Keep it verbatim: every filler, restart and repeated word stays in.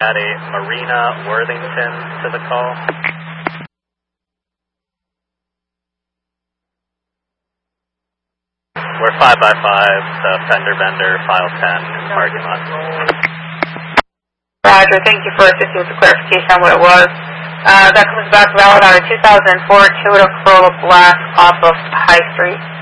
Add a Marina Worthington to the call. We're five by five, the fender bender, file ten, parking lot. Roger, thank you for assisting with the clarification on what it was. Uh, that comes back valid on a two thousand four Toyota Corolla Black off of High Street.